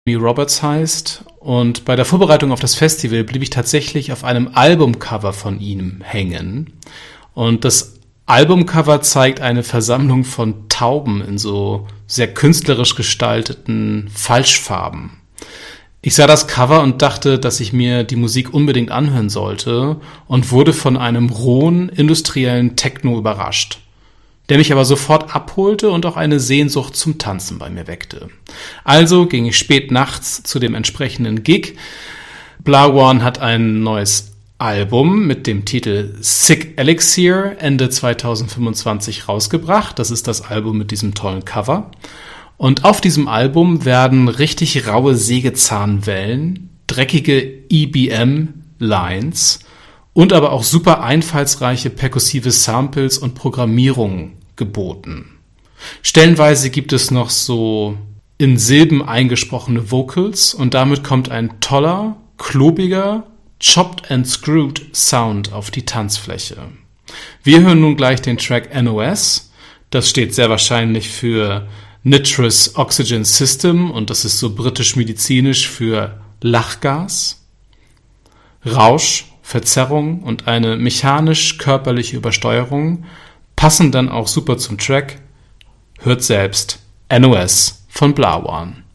Roberts heißt. Und bei der Vorbereitung auf das Festival blieb ich tatsächlich auf einem Albumcover von ihm hängen. Und das Albumcover zeigt eine Versammlung von Tauben in so sehr künstlerisch gestalteten Falschfarben. Ich sah das Cover und dachte, dass ich mir die Musik unbedingt anhören sollte und wurde von einem rohen, industriellen Techno überrascht, der mich aber sofort abholte und auch eine Sehnsucht zum Tanzen bei mir weckte. Also ging ich spät nachts zu dem entsprechenden Gig. Blah One hat ein neues Album mit dem Titel Sick Elixir Ende 2025 rausgebracht. Das ist das Album mit diesem tollen Cover. Und auf diesem Album werden richtig raue Sägezahnwellen, dreckige EBM-Lines und aber auch super einfallsreiche perkussive Samples und Programmierungen geboten. Stellenweise gibt es noch so in Silben eingesprochene Vocals und damit kommt ein toller, klobiger, chopped and screwed Sound auf die Tanzfläche. Wir hören nun gleich den Track NOS. Das steht sehr wahrscheinlich für Nitrous Oxygen System und das ist so britisch-medizinisch für Lachgas. Rausch, Verzerrung und eine mechanisch-körperliche Übersteuerung passen dann auch super zum Track. Hört selbst NOS von Blah One.